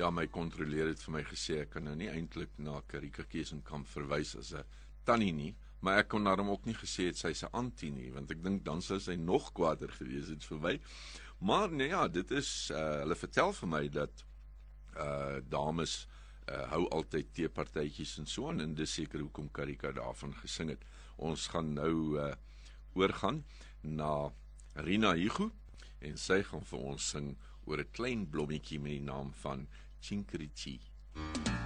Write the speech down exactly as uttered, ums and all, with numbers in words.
ja, my kontroleer het vir my gesê, ek kan nou nie eintlik na Karika Kesenkamp verwys as 'n tannie nie, maar ek kon daarom ook nie gesê het sy is 'n antie nie, want ek dink dan sou sy nog kwaader gewees het vir my. Maar nee ja, dit is, uh, hulle vertel vir my dat uh, dames uh, hou altyd teepartytjies en so aan, en dis seker hoekom Karika daarvan gesing het. Ons gaan nou uh, oorgaan na Rina Higu, en sy gaan vir ons sing oor 'n klein blommetjie met die naam van Chinkrichi.